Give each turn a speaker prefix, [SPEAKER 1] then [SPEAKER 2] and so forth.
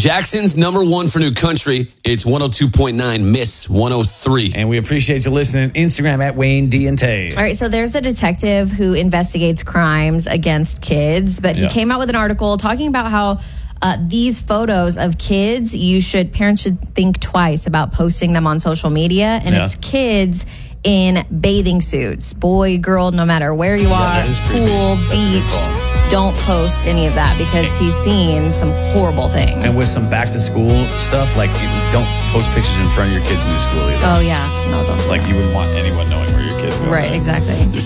[SPEAKER 1] Jackson's number one for new country. It's 102.9 Miss 103.
[SPEAKER 2] And we appreciate you listening. Instagram at Wayne D and Tay.
[SPEAKER 3] All right, so there's a detective who investigates crimes against kids, but he came out with an article talking about how these photos of kids, parents should think twice about posting them on social media. And it's kids in bathing suits, boy, girl, no matter where you are, pool, beach. Don't post any of that because he's seen some horrible things.
[SPEAKER 2] And with some back to school stuff, like don't post pictures in front of your kids' new school either.
[SPEAKER 3] Oh, yeah. No, don't.
[SPEAKER 2] Like you wouldn't want anyone knowing where your kids go.
[SPEAKER 3] Right, exactly.